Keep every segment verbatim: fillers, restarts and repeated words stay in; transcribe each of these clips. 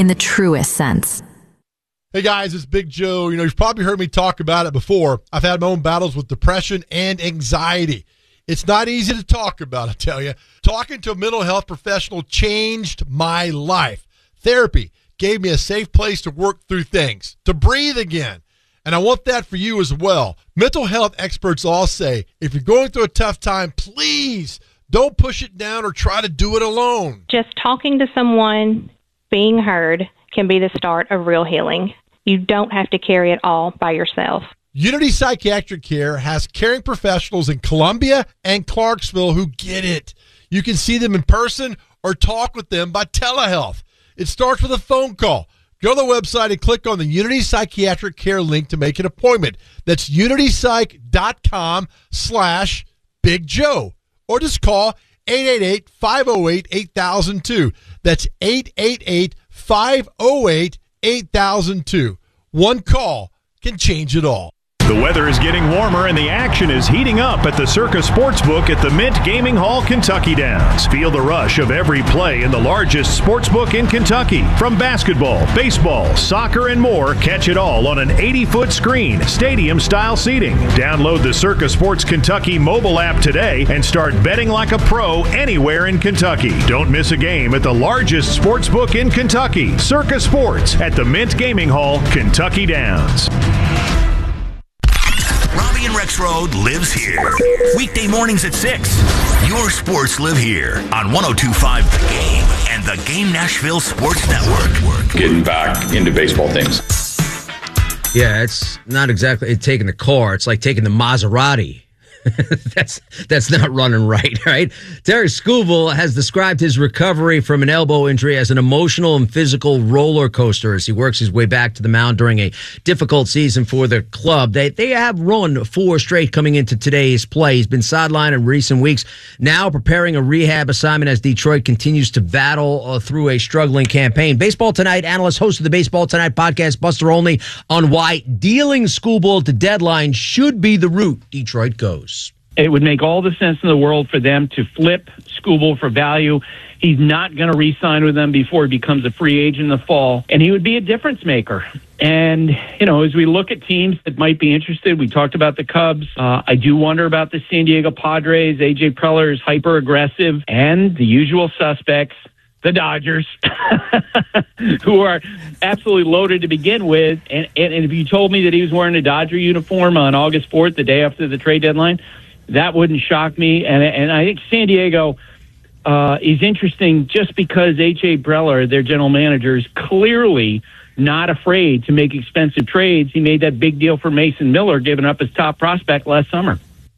in the truest sense. Hey guys, it's Big Joe. You know, you've probably heard me talk about it before. I've had my own battles with depression and anxiety. It's not easy to talk about, I tell you. Talking to a mental health professional changed my life. Therapy gave me a safe place to work through things, to breathe again. And I want that for you as well. Mental health experts all say, if you're going through a tough time, please don't push it down or try to do it alone. Just talking to someone, being heard, can be the start of real healing. You don't have to carry it all by yourself. Unity Psychiatric Care has caring professionals in Columbia and Clarksville who get it. You can see them in person or talk with them by telehealth. It starts with a phone call. Go to the website and click on the Unity Psychiatric Care link to make an appointment. That's unitypsych.com slash Big Joe. Or just call eight eight eight, five oh eight, eight thousand two. That's eight eight eight, five oh eight, eight thousand two. One call can change it all. The weather is getting warmer and the action is heating up at the Circa Sportsbook at the Mint Gaming Hall, Kentucky Downs. Feel the rush of every play in the largest sportsbook in Kentucky. From basketball, baseball, soccer, and more, catch it all on an eighty-foot screen, stadium-style seating. Download the Circa Sports Kentucky mobile app today and start betting like a pro anywhere in Kentucky. Don't miss a game at the largest sportsbook in Kentucky, Circa Sports at the Mint Gaming Hall, Kentucky Downs. Robbie and Rex Road lives here. Weekday mornings at six. Your sports live here on one oh two point five The Game and the Game Nashville Sports Network. Getting back into baseball things. Yeah, it's not exactly it's taking the car. It's like taking the Maserati. that's that's not running right, right? Terry Scooble has described his recovery from an elbow injury as an emotional and physical roller coaster as he works his way back to the mound during a difficult season for the club. They they have run four straight coming into today's play. He's been sidelined in recent weeks, now preparing a rehab assignment as Detroit continues to battle uh, through a struggling campaign. Baseball Tonight analyst, host of the Baseball Tonight podcast, Buster Olney, on why dealing Scooble at the deadline should be the route Detroit goes. It would make all the sense in the world for them to flip Scooble for value. He's not going to re-sign with them before he becomes a free agent in the fall, and he would be a difference maker. And, you know, as we look at teams that might be interested, we talked about the Cubs. Uh, I do wonder about the San Diego Padres. A J Preller is hyper-aggressive, and the usual suspects, the Dodgers, who are absolutely loaded to begin with. And, and, and if you told me that he was wearing a Dodger uniform on August fourth, the day after the trade deadline, that wouldn't shock me. And, and I think San Diego uh, is interesting just because A J Preller, their general manager, is clearly not afraid to make expensive trades. He made that big deal for Mason Miller, giving up his top prospect last summer.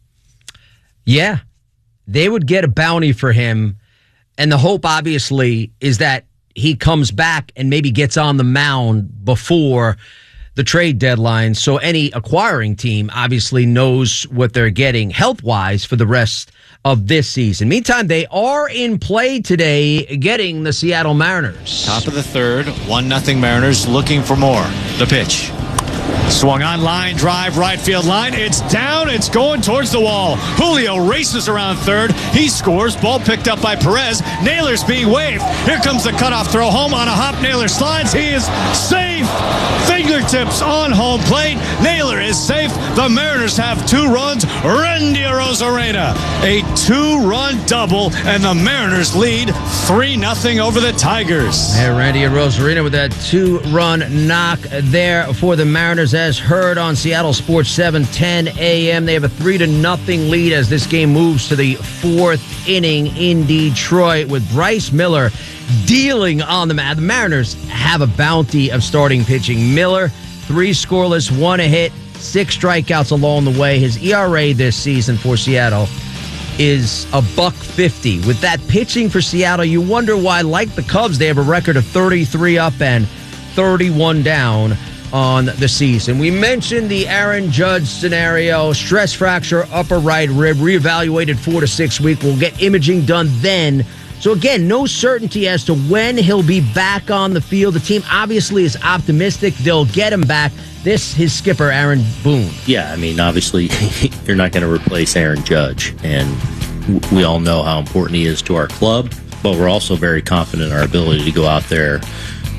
Yeah, they would get a bounty for him. And the hope, obviously, is that he comes back and maybe gets on the mound before the trade deadline. So any acquiring team obviously knows what they're getting health-wise for the rest of this season. Meantime, they are in play today getting the Seattle Mariners. Top of the third, one nothing Mariners looking for more. The pitch. Swung on, line drive, right field line. It's down. It's going towards the wall. Julio races around third. He scores. Ball picked up by Perez. Naylor's being waved. Here comes the cutoff throw home on a hop. Naylor slides. He is safe. Fingertips on home plate. Naylor is safe. The Mariners have two runs. Randy Arozarena, a two-run double, and the Mariners lead three nothing over the Tigers. Hey, Randy Arozarena with that two-run knock there for the Mariners, as heard on Seattle Sports seven ten a.m. They have a three to nothing lead as this game moves to the fourth inning in Detroit with Bryce Miller dealing on the mat. The Mariners have a bounty of starting pitching. Miller, three scoreless, one a hit, six strikeouts along the way. His E R A this season for Seattle is a buck fifty. With that pitching for Seattle, you wonder why, like the Cubs, they have a record of thirty-three up and thirty-one down on the season. We mentioned the Aaron Judge scenario, stress fracture, upper right rib, reevaluated four to six weeks. We'll get imaging done then. So again, no certainty as to when he'll be back on the field. The team obviously is optimistic they'll get him back. This, his skipper, Aaron Boone. Yeah, I mean, obviously, you're not going to replace Aaron Judge, and we all know how important he is to our club, but we're also very confident in our ability to go out there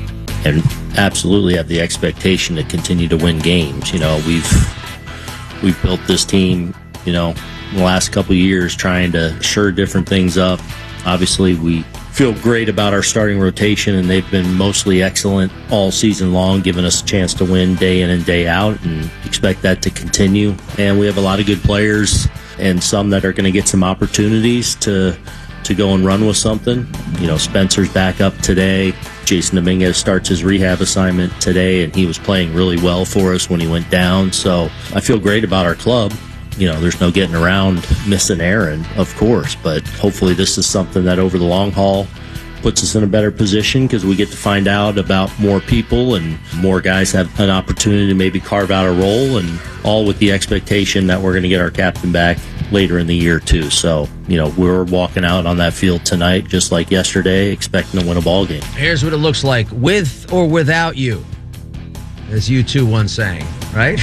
and absolutely have the expectation to continue to win games. You know, we've we've built this team, you know, in the last couple of years trying to shore different things up. Obviously, we feel great about our starting rotation, and they've been mostly excellent all season long, giving us a chance to win day in and day out, and expect that to continue. And we have a lot of good players and some that are going to get some opportunities to to go and run with something. You know, Spencer's back up today. Jason Dominguez starts his rehab assignment today, and he was playing really well for us when he went down. So I feel great about our club. You know, there's no getting around missing Aaron, of course, but hopefully this is something that over the long haul puts us in a better position, because we get to find out about more people and more guys have an opportunity to maybe carve out a role, and all with the expectation that we're going to get our captain back later in the year too. So, you know, we're walking out on that field tonight just like yesterday, expecting to win a ball game. Here's what it looks like with or without you, as U two once sang, right?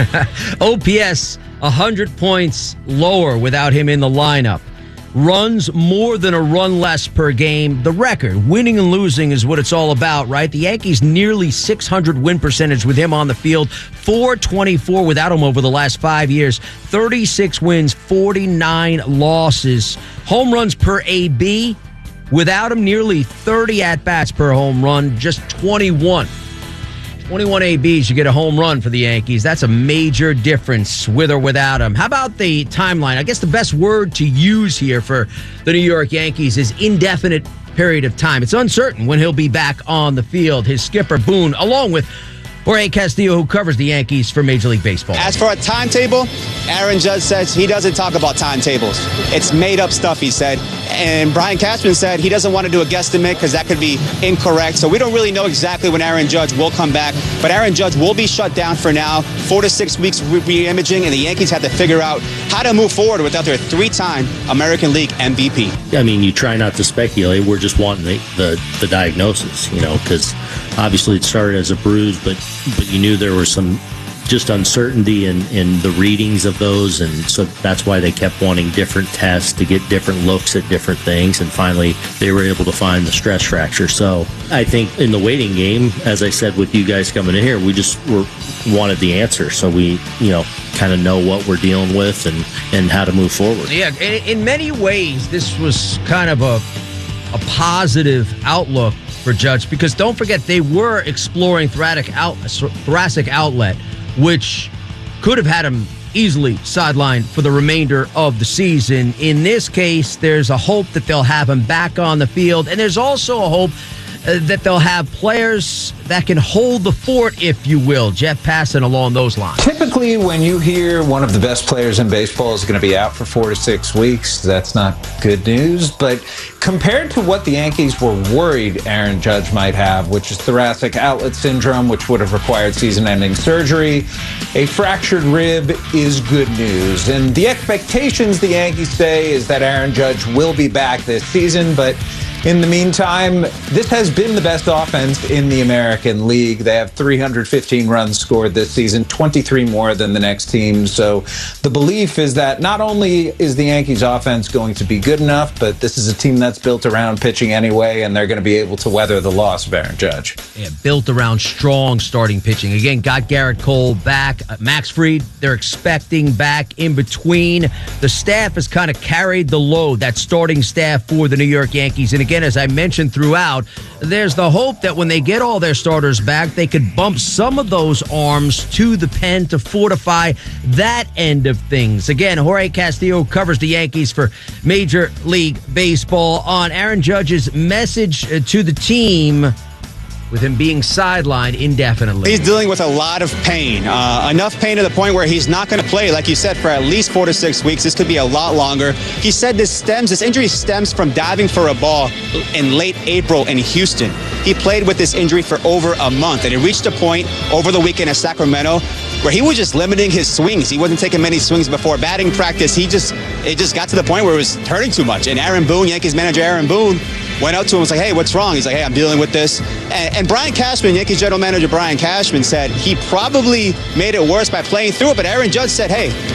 O P S one hundred points lower without him in the lineup. Runs more than a run less per game. The record, winning and losing, is what it's all about, right? The Yankees nearly six hundred win percentage with him on the field. four twenty-four without him over the last five years. thirty-six wins, forty-nine losses. Home runs per A B, without him nearly thirty at-bats per home run, just twenty-one. twenty-one A Bs, you get a home run for the Yankees. That's a major difference with or without him. How about the timeline? I guess the best word to use here for the New York Yankees is indefinite period of time. It's uncertain when he'll be back on the field. His skipper, Boone, along with Jorge Castillo, who covers the Yankees for Major League Baseball. As for a timetable, Aaron Judge says he doesn't talk about timetables. It's made up stuff, he said. And Brian Cashman said he doesn't want to do a guesstimate because that could be incorrect. So we don't really know exactly when Aaron Judge will come back. But Aaron Judge will be shut down for now. Four to six weeks re-imaging, and the Yankees have to figure out how to move forward without their three-time American League M V P. I mean, you try not to speculate. We're just wanting the, the, the diagnosis, you know, because obviously it started as a bruise, but but you knew there was some just uncertainty in, in the readings of those, and so that's why they kept wanting different tests to get different looks at different things, and finally they were able to find the stress fracture. So I think in the waiting game, as I said with you guys coming in here, we just were, wanted the answer, so we, you know, kind of know what we're dealing with and, and how to move forward. Yeah, in, in many ways, this was kind of a a positive outlook for Judge, because don't forget, they were exploring thoracic, out, thoracic outlet, which could have had him easily sidelined for the remainder of the season. In this case, there's a hope that they'll have him back on the field, and there's also a hope uh, that they'll have players that can hold the fort, if you will. Jeff Passan along those lines. Typically, when you hear one of the best players in baseball is going to be out for four to six weeks, that's not good news. But compared to what the Yankees were worried Aaron Judge might have, which is thoracic outlet syndrome, which would have required season-ending surgery, a fractured rib is good news. And the expectations, the Yankees say, is that Aaron Judge will be back this season, but in the meantime, this has been the best offense in the American League. They have three hundred fifteen runs scored this season, twenty-three more than the next team. So the belief is that not only is the Yankees offense going to be good enough, but this is a team that's built around pitching anyway, and they're going to be able to weather the loss of Aaron Judge. Yeah, built around strong starting pitching. Again, got Garrett Cole back. Uh, Max Fried, they're expecting back in between. The staff has kind of carried the load, that starting staff for the New York Yankees. And again, as I mentioned throughout, there's the hope that when they get all their starters back, they could bump some of those arms to the pen to fortify that end of things. Again, Jorge Castillo covers the Yankees for Major League Baseball on Aaron Judge's message to the team with him being sidelined indefinitely. He's dealing with a lot of pain, uh, enough pain to the point where he's not going to play, like you said, for at least four to six weeks. This could be a lot longer. He said this stems, this injury stems from diving for a ball in late April in Houston. He played with this injury for over a month, and it reached a point over the weekend in Sacramento where he was just limiting his swings. He wasn't taking many swings before batting practice. He just, it just got to the point where it was hurting too much. And Aaron Boone, Yankees manager Aaron Boone, went out to him and was like, hey, what's wrong? He's like, hey, I'm dealing with this. And, and Brian Cashman, Yankees general manager Brian Cashman, said he probably made it worse by playing through it. But Aaron Judge said, hey,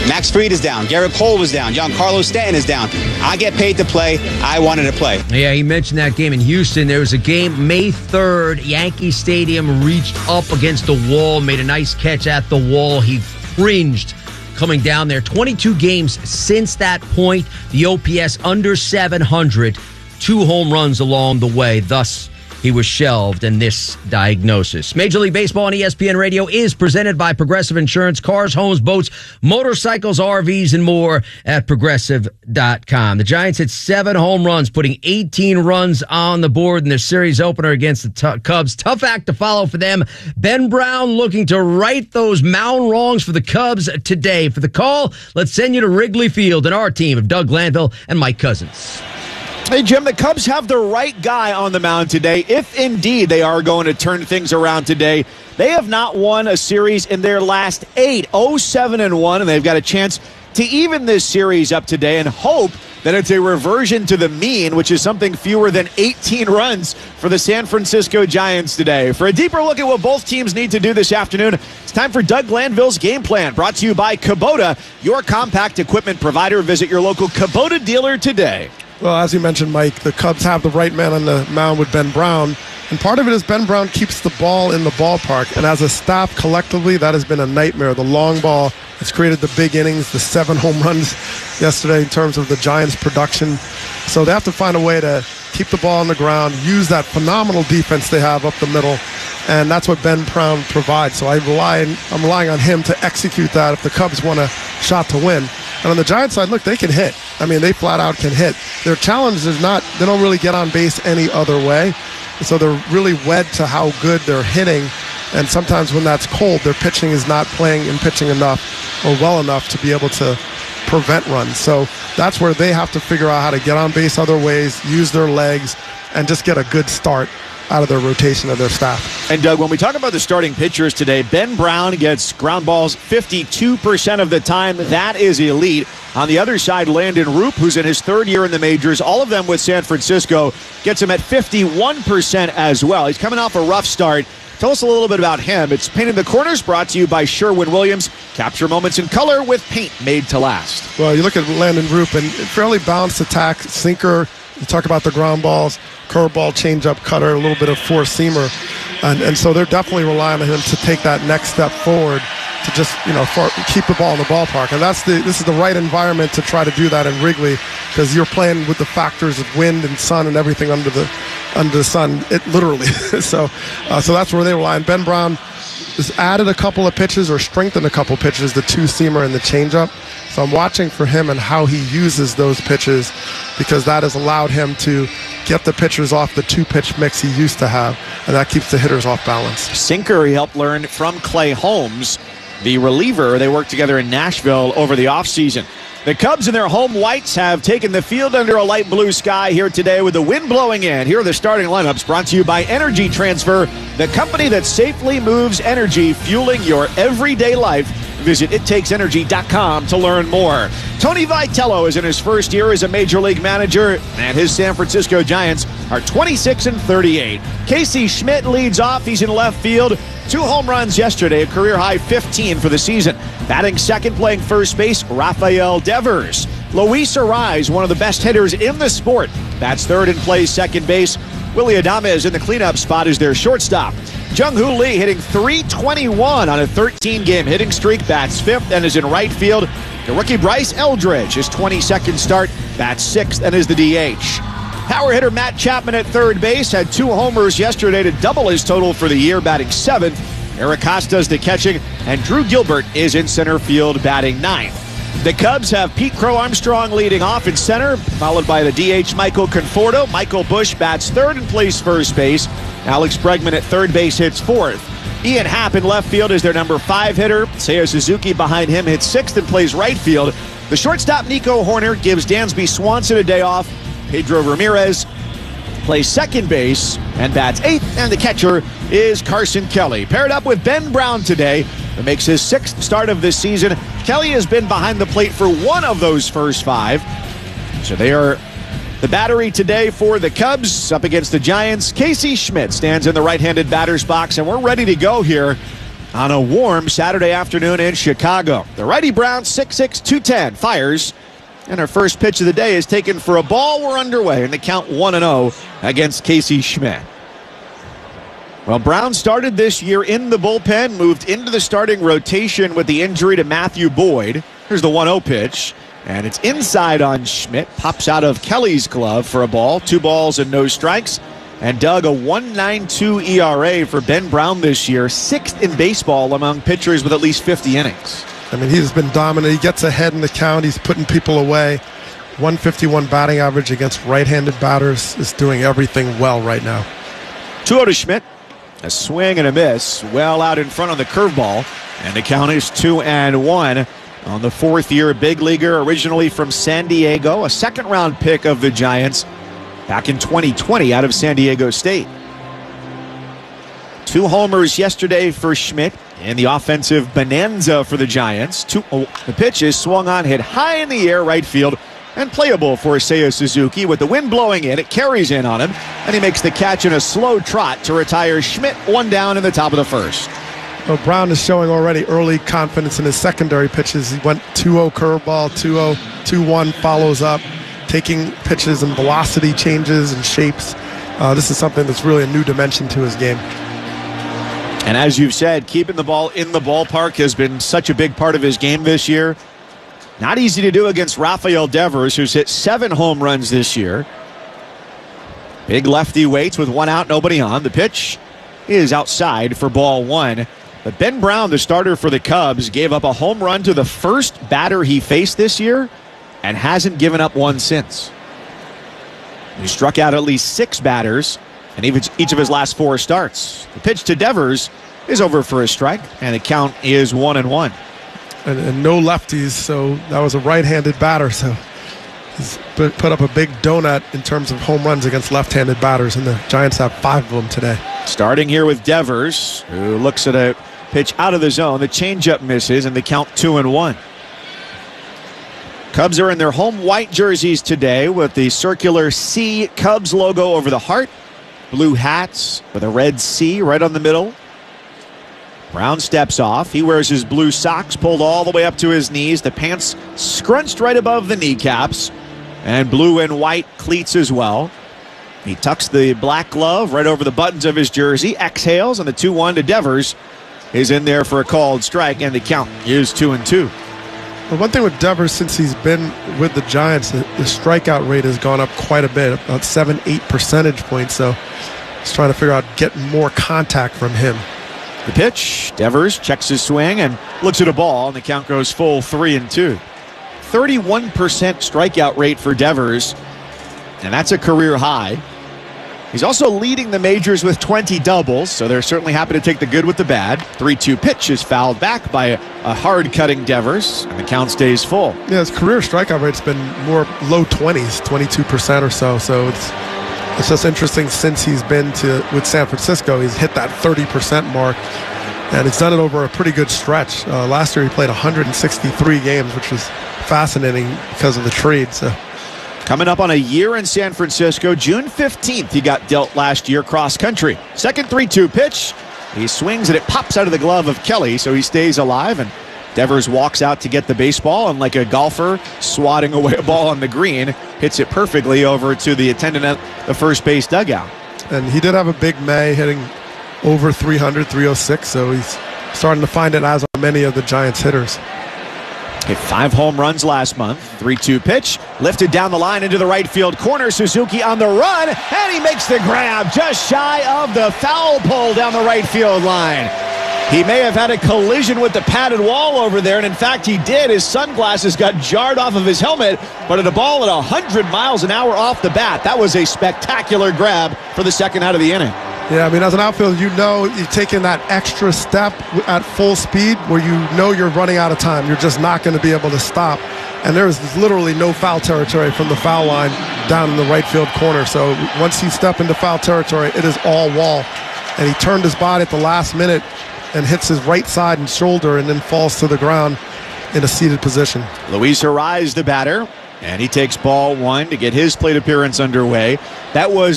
Max Fried is down. Garrett Cole was down. Giancarlo Stanton is down. I get paid to play. I wanted to play. Yeah, he mentioned that game in Houston. There was a game May third. Yankee Stadium reached up against the wall, made a nice catch at the wall. He cringed coming down there. twenty-two games since that point. The O P S under seven hundred. Two home runs along the way. Thus, he was shelved in this diagnosis. Major League Baseball on E S P N Radio is presented by Progressive Insurance. Cars, homes, boats, motorcycles, R Vs, and more at Progressive dot com. The Giants hit seven home runs, putting eighteen runs on the board in their series opener against the t- Cubs. Tough act to follow for them. Ben Brown looking to right those mound wrongs for the Cubs today. For the call, let's send you to Wrigley Field and our team of Doug Glanville and Mike Cousins. Hey, Jim, the Cubs have the right guy on the mound today, if indeed they are going to turn things around today. They have not won a series in their last eight, oh seven and one, and they've got a chance to even this series up today and hope that it's a reversion to the mean, which is something fewer than eighteen runs for the San Francisco Giants today. For a deeper look at what both teams need to do this afternoon, it's time for Doug Glanville's Game Plan, brought to you by Kubota, your compact equipment provider. Visit your local Kubota dealer today. Well, as you mentioned, Mike, the Cubs have the right man on the mound with Ben Brown. And part of it is Ben Brown keeps the ball in the ballpark. And as a staff, collectively, that has been a nightmare. The long ball has created the big innings, the seven home runs yesterday in terms of the Giants' production. So they have to find a way to keep the ball on the ground, use that phenomenal defense they have up the middle. And that's what Ben Brown provides. So I rely, I'm relying on him to execute that if the Cubs want a shot to win. And on the Giants side, look, they can hit. I mean, they flat out can hit. Their challenge is not, they don't really get on base any other way. So they're really wed to how good they're hitting. And sometimes when that's cold, their pitching is not playing and pitching enough or well enough to be able to prevent runs. So that's where they have to figure out how to get on base other ways, use their legs, and just get a good start out of their rotation of their staff. And Doug, when we talk about the starting pitchers today, Ben Brown gets ground balls fifty-two percent of the time. That is elite. On the other side, Landon Roop, who's in his third year in the majors, all of them with San Francisco, gets him at fifty-one percent as well. He's coming off a rough start. Tell us a little bit about him. It's Painting the Corners, brought to you by Sherwin-Williams. Capture moments in color with paint made to last. Well, you look at Landon Roop, and fairly balanced attack, sinker. You talk about the ground balls, curveball, changeup, cutter, a little bit of four-seamer. And, and so they're definitely relying on him to take that next step forward to just, you know, for, keep the ball in the ballpark. And that's the this is the right environment to try to do that in Wrigley, because you're playing with the factors of wind and sun and everything under the under the sun, it literally. so uh, so that's where they rely on. Ben Brown has added a couple of pitches or strengthened a couple of pitches, the two-seamer and the changeup. So I'm watching for him and how he uses those pitches, because that has allowed him to get the pitchers off the two-pitch mix he used to have, and that keeps the hitters off balance. Sinker he helped learn from Clay Holmes, the reliever. They worked together in Nashville over the offseason. The Cubs in their home whites have taken the field under a light blue sky here today with the wind blowing in. Here are the starting lineups, brought to you by Energy Transfer, the company that safely moves energy, fueling your everyday life. Visit it takes energy dot com to learn more. Tony Vitello is in his first year as a Major League manager, and his San Francisco Giants are twenty-six and thirty-eight. Casey Schmidt leads off. He's in left field. Two home runs yesterday, a career-high fifteen for the season. Batting second, playing first base, Rafael Devers. Luis Arraez, one of the best hitters in the sport, bats third and plays second base. Willie Adames in the cleanup spot is their shortstop. Jung-Hoo Lee hitting three twenty-one on a thirteen-game hitting streak, bats fifth and is in right field. The rookie Bryce Eldridge, his twenty-second start, bats sixth and is the D H. Power hitter Matt Chapman at third base had two homers yesterday to double his total for the year, batting seventh. Eric Costa's the catching, and Drew Gilbert is in center field, batting ninth. The Cubs have Pete Crow Armstrong leading off in center, followed by the D H Michael Conforto. Michael Busch bats third and plays first base. Alex Bregman at third base hits fourth. Ian Happ in left field is their number five hitter. Seiya Suzuki behind him hits sixth and plays right field. The shortstop Nico Horner gives Dansby Swanson a day off. Pedro Ramirez plays second base and bats eighth, and the catcher is Carson Kelly. Paired up with Ben Brown today, who makes his sixth start of this season. Kelly has been behind the plate for one of those first five. So they are the battery today for the Cubs up against the Giants. Casey Schmidt stands in the right-handed batter's box, and we're ready to go here on a warm Saturday afternoon in Chicago. The righty Brown, six six, two ten, fires. And our first pitch of the day is taken for a ball. We're underway in the count one and oh against Casey Schmidt. Well, Brown started this year in the bullpen, moved into the starting rotation with the injury to Matthew Boyd. Here's the one oh pitch, and it's inside on Schmidt. Pops out of Kelly's glove for a ball. Two balls and no strikes. And Doug, a one point nine two E R A for Ben Brown this year, sixth in baseball among pitchers with at least fifty innings. I mean, he's been dominant. He gets ahead in the count. He's putting people away. one fifty-one batting average against right-handed batters, is doing everything well right now. two oh to Schmidt. A swing and a miss. Well out in front on the curveball. And the count is two and one on the fourth year big leaguer, originally from San Diego, a second round pick of the Giants back in twenty twenty out of San Diego State. Two homers yesterday for Schmidt in the offensive bonanza for the Giants. Two, oh, the pitch is swung on, hit high in the air, right field, and playable for Seiya Suzuki. With the wind blowing in, it carries in on him, and he makes the catch in a slow trot to retire Schmidt one down in the top of the first. Well, Brown is showing already early confidence in his secondary pitches. He went two oh curveball, two oh, two one follows up, taking pitches and velocity changes and shapes. Uh, this is something that's really a new dimension to his game. And as you've said, keeping the ball in the ballpark has been such a big part of his game this year. Not easy to do against Rafael Devers, who's hit seven home runs this year. Big lefty waits with one out, nobody on. The pitch is outside for ball one. But Ben Brown, the starter for the Cubs, gave up a home run to the first batter he faced this year and hasn't given up one since. He struck out at least six batters in each of his last four starts. The pitch to Devers is over for a strike, and the count is one and one. And, and no lefties, so that was a right-handed batter. So he's put, put up a big donut in terms of home runs against left-handed batters, and the Giants have five of them today. Starting here with Devers, who looks at a pitch out of the zone. The changeup misses, and the count two and one. Cubs are in their home white jerseys today with the circular C Cubs logo over the heart. Blue hats with a red C right on the middle. Brown steps off. He wears his blue socks pulled all the way up to his knees. The pants scrunched right above the kneecaps. And blue and white cleats as well. He tucks the black glove right over the buttons of his jersey. Exhales, and the two one to Devers is in there for a called strike. And the count is two and two. Well, one thing with Devers, since he's been with the Giants, the, the strikeout rate has gone up quite a bit, about seven, eight percentage points. So he's trying to figure out getting more contact from him. The pitch, Devers checks his swing and looks at a ball, and the count goes full three and two. thirty-one percent strikeout rate for Devers, and that's a career high. He's also leading the majors with twenty doubles, so they're certainly happy to take the good with the bad. three two pitch is fouled back by a, a hard-cutting Devers, and the count stays full. Yeah, his career strikeout rate's been more low twenties, twenty-two percent or so, so it's it's just interesting since he's been to with San Francisco, he's hit that thirty percent mark, and he's done it over a pretty good stretch. Uh, last year he played one hundred sixty-three games, which was fascinating because of the trade, so... Coming up on a year in San Francisco, June fifteenth, he got dealt last year cross-country. Second three two pitch. He swings and it pops out of the glove of Kelly, so he stays alive, and Devers walks out to get the baseball, and like a golfer swatting away a ball on the green, hits it perfectly over to the attendant at the first base dugout. And he did have a big May, hitting over three hundred, three oh six, so he's starting to find it, as are many of the Giants hitters. Hit five home runs last month. three two pitch. Lifted down the line into the right field corner. Suzuki on the run. And he makes the grab just shy of the foul pole down the right field line. He may have had a collision with the padded wall over there. And in fact, he did. His sunglasses got jarred off of his helmet. But at a ball at one hundred miles an hour off the bat, that was a spectacular grab for the second out of the inning. Yeah, I mean, as an outfielder, you know you're taking that extra step at full speed where you know you're running out of time. You're just not going to be able to stop. And there is literally no foul territory from the foul line down in the right field corner. So once you step into foul territory, it is all wall. And he turned his body at the last minute and hits his right side and shoulder and then falls to the ground in a seated position. Luis Arraez, the batter, and he takes ball one to get his plate appearance underway. That was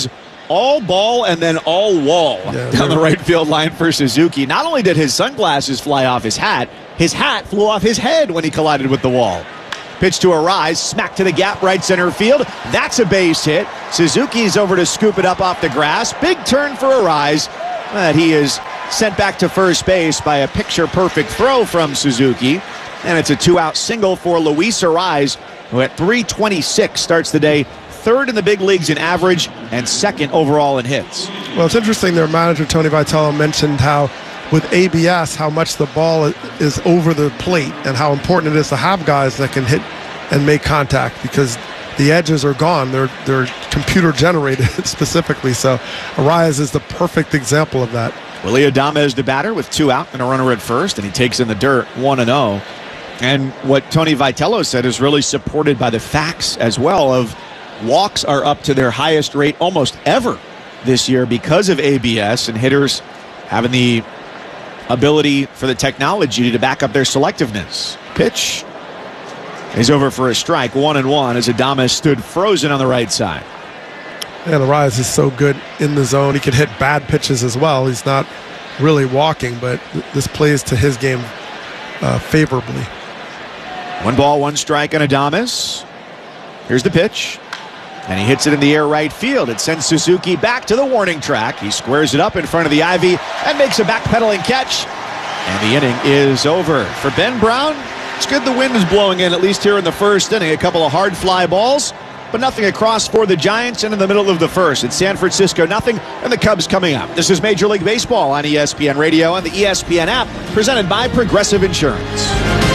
all ball and then all wall Yeah, down the really. right field line for Suzuki. Not only did his sunglasses fly off his hat, his hat flew off his head when he collided with the wall. Pitch to Arise, smack to the gap, right center field. That's a base hit. Suzuki's over to scoop it up off the grass. Big turn for Arise. But he is sent back to first base by a picture-perfect throw from Suzuki. And it's a two-out single for Luis Arise, who at three twenty-six starts the day third in the big leagues in average and second overall in hits. Well, it's interesting. Their manager, Tony Vitello, mentioned how with A B S, how much the ball is over the plate and how important it is to have guys that can hit and make contact because the edges are gone. They're, they're computer generated specifically. So Arias is the perfect example of that. Willie Adames, the batter, with two out and a runner at first, and he takes in the dirt one and oh. And what Tony Vitello said is really supported by the facts as well of walks are up to their highest rate almost ever this year because of A B S and hitters having the ability for the technology to back up their selectiveness. Pitch is over for a strike, one and one, as Adames stood frozen on the right side. And Arias is so good in the zone. He can hit bad pitches as well. He's not really walking, but th- this plays to his game uh, favorably. One ball, one strike on Adames. Here's the pitch. And he hits it in the air right field. It sends Suzuki back to the warning track. He squares it up in front of the ivy and makes a backpedaling catch. And the inning is over. For Ben Brown, it's good the wind is blowing in, at least here in the first inning. A couple of hard fly balls, but nothing across for the Giants. And in the middle of the first, it's San Francisco nothing, and the Cubs coming up. This is Major League Baseball on E S P N Radio and the E S P N app, presented by Progressive Insurance.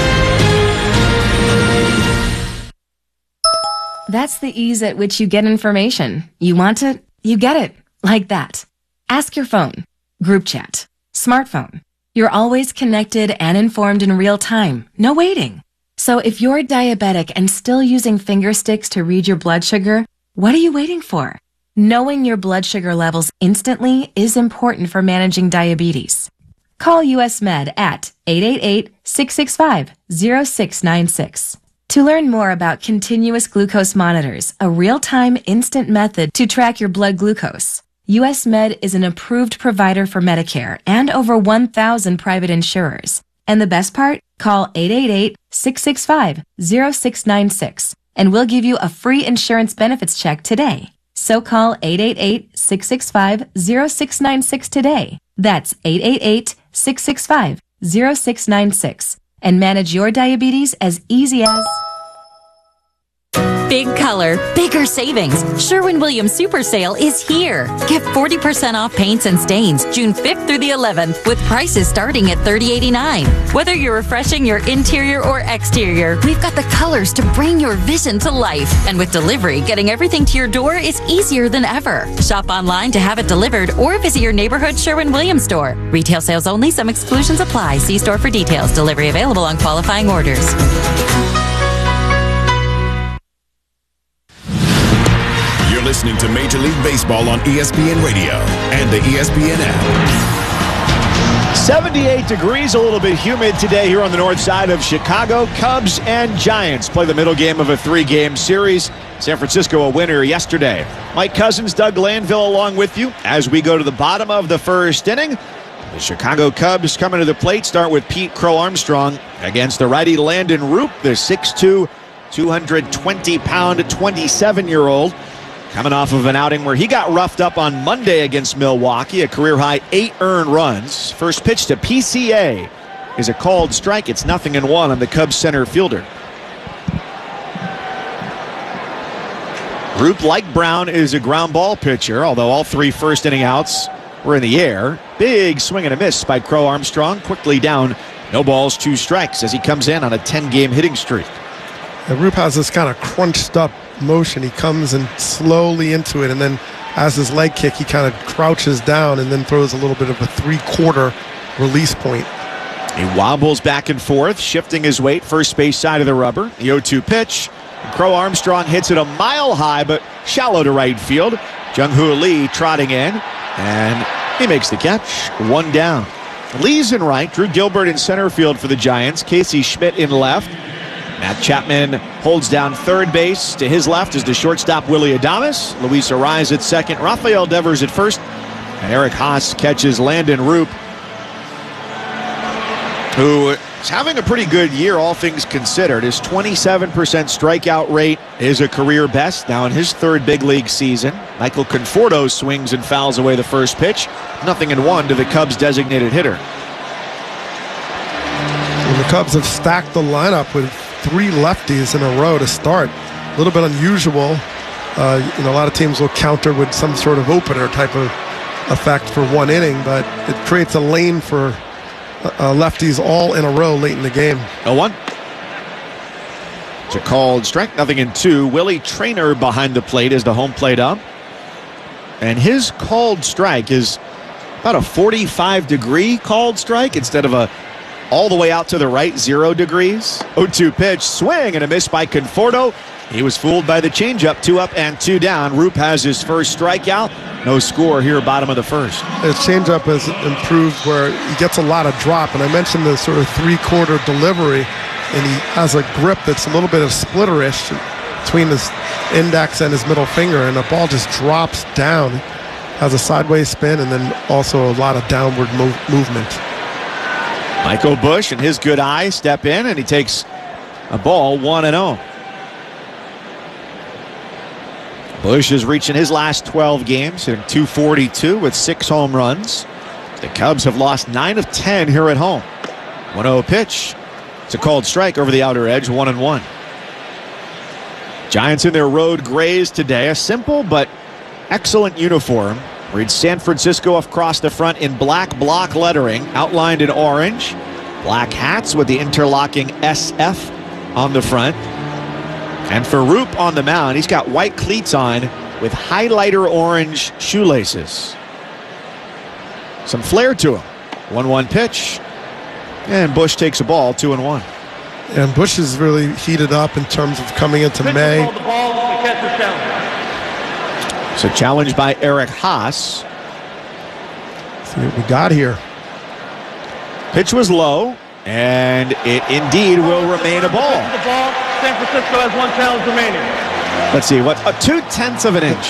That's the ease at which you get information. You want it, you get it. Like that. Ask your phone. Group chat. Smartphone. You're always connected and informed in real time. No waiting. So if you're diabetic and still using finger sticks to read your blood sugar, what are you waiting for? Knowing your blood sugar levels instantly is important for managing diabetes. Call U S Med at eight eight eight, six six five, zero six nine six. To learn more about continuous glucose monitors, a real-time instant method to track your blood glucose, U S Med is an approved provider for Medicare and over one thousand private insurers. And the best part? Call eight eight eight, six six five, zero six nine six and we'll give you a free insurance benefits check today. So call eight eight eight, six six five, zero six nine six today. That's eight eight eight, six six five, zero six nine six. And manage your diabetes as easy as... Big color, bigger savings. Sherwin-Williams Super Sale is here. Get forty percent off paints and stains June fifth through the eleventh with prices starting at thirty eighty-nine. Whether you're refreshing your interior or exterior, we've got the colors to bring your vision to life. And with delivery, getting everything to your door is easier than ever. Shop online to have it delivered or visit your neighborhood Sherwin-Williams store. Retail sales only. Some exclusions apply. See store for details. Delivery available on qualifying orders. You're listening to Major League Baseball on E S P N Radio and the E S P N app. seventy-eight degrees, a little bit humid today here on the north side of Chicago. Cubs and Giants play the middle game of a three-game series. San Francisco a winner yesterday. Mike Cousins, Doug Glanville along with you as we go to the bottom of the first inning. The Chicago Cubs coming to the plate start with Pete Crow Armstrong against the righty Landon Roop, the six two, two hundred twenty pound, twenty-seven-year-old. Coming off of an outing where he got roughed up on Monday against Milwaukee, a career-high eight earned runs. First pitch to P C A is a called strike. It's nothing in one on the Cubs center fielder. Roop, like Brown, is a ground ball pitcher, although all three first inning outs were in the air. Big swing and a miss by Crow Armstrong. Quickly down, no balls, two strikes as he comes in on a ten-game hitting streak. And Roop has this kind of crunched up motion. He comes in slowly into it, and then as his leg kick, he kind of crouches down and then throws a little bit of a three-quarter release point. He wobbles back and forth, shifting his weight first base side of the rubber. The oh two pitch. Crow Armstrong hits it a mile high, but shallow to right field. Jung-Hoo Lee trotting in, and he makes the catch. One down. Lee's in right. Drew Gilbert in center field for the Giants. Casey Schmidt in left. Matt Chapman holds down third base. To his left is the shortstop Willy Adames. Luis Arraez at second. Rafael Devers at first. And Eric Haas catches Landon Roop, who is having a pretty good year, all things considered. His twenty-seven percent strikeout rate is a career best now in his third big league season. Michael Conforto swings and fouls away the first pitch. Nothing in one to the Cubs' designated hitter. Well, the Cubs have stacked the lineup with three lefties in a row to start. A little bit unusual. Uh, you know, a lot of teams will counter with some sort of opener type of effect for one inning, but it creates a lane for uh, lefties all in a row late in the game. oh one. It's a called strike, nothing in two. Willie Traynor behind the plate is the home plate ump. And his called strike is about a forty-five degree called strike instead of a all the way out to the right, zero degrees. oh two pitch, swing and a miss by Conforto. He was fooled by the changeup, two up and two down. Roop has his first strikeout. No score here, bottom of the first. His changeup has improved where he gets a lot of drop. And I mentioned the sort of three-quarter delivery, and he has a grip that's a little bit of splitterish between his index and his middle finger, and the ball just drops down. Has a sideways spin and then also a lot of downward move movement. Michael Busch and his good eye step in, and he takes a ball one and oh. Busch is reaching his last twelve games, hitting two forty-two with six home runs. The Cubs have lost nine of ten here at home. one oh pitch. It's a called strike over the outer edge, one and one. Giants in their road grays today. A simple but excellent uniform. Reads San Francisco across the front in black block lettering, outlined in orange. Black hats with the interlocking S F on the front. And for Roop on the mound, he's got white cleats on with highlighter orange shoelaces. Some flair to him. one one pitch. And Busch takes a ball, two and one. And Busch is really heated up in terms of coming into May. So challenged by Eric Haas. See what we got here. Pitch was low, and it indeed will remain a ball. The ball. San Francisco has one challenge remaining. Let's see, what a two tenths of an inch.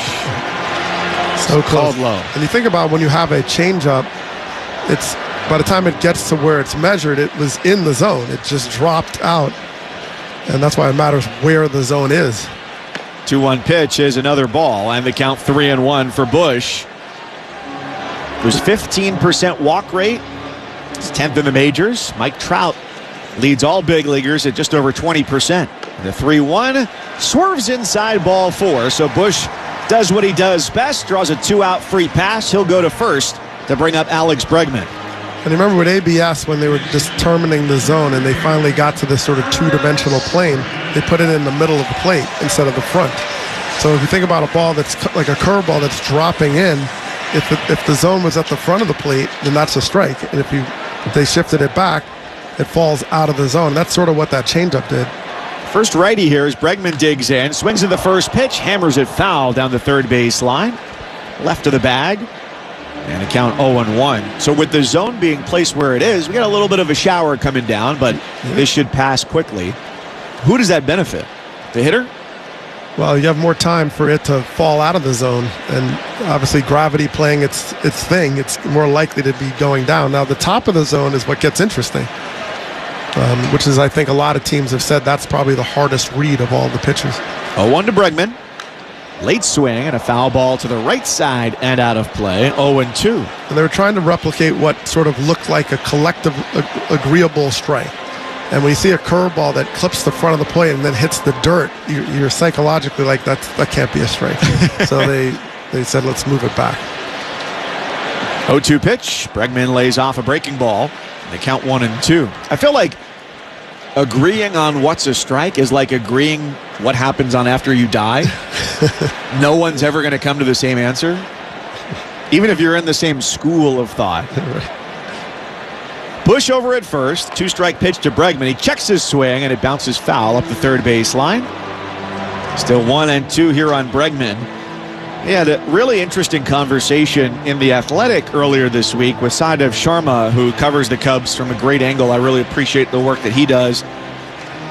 So close. Called low. And you think about when you have a changeup, it's by the time it gets to where it's measured, it was in the zone. It just dropped out, and that's why it matters where the zone is. two one pitch is another ball, and the count three and one for Busch. There's fifteen percent walk rate. It's tenth in the majors. Mike Trout leads all big leaguers at just over twenty percent. The three one swerves inside ball four, so Busch does what he does best, draws a two-out free pass. He'll go to first to bring up Alex Bregman. And remember with A B S, when they were determining the zone and they finally got to this sort of two-dimensional plane, they put it in the middle of the plate instead of the front. So if you think about a ball that's like a curveball that's dropping in, if the, if the zone was at the front of the plate, then that's a strike. And if you if they shifted it back, it falls out of the zone. That's sort of what that changeup did. First righty here as Bregman digs in, swings in the first pitch, hammers it foul down the third base line, left of the bag, and a count oh and one. So with the zone being placed where it is, we got a little bit of a shower coming down, but this should pass quickly. Who does that benefit? The hitter? Well, you have more time for it to fall out of the zone, and obviously gravity playing its its thing, it's more likely to be going down. Now, the top of the zone is what gets interesting, um, which is, I think, a lot of teams have said that's probably the hardest read of all the pitches. oh one to Bregman. Late swing and a foul ball to the right side and out of play. oh and two. And they were trying to replicate what sort of looked like a collective ag- agreeable strike. And when you see a curveball that clips the front of the plate and then hits the dirt, you're, you're psychologically like, that that can't be a strike. So they, they said, let's move it back. oh two pitch. Bregman lays off a breaking ball. They count one and two. I feel like agreeing on what's a strike is like agreeing what happens on after you die. No one's ever going to come to the same answer, even if you're in the same school of thought. Busch over at first. Two-strike pitch to Bregman. He checks his swing, and it bounces foul up the third base line. Still one and two here on Bregman. He had a really interesting conversation in The Athletic earlier this week with Sadev Sharma, who covers the Cubs from a great angle. I really appreciate the work that he does.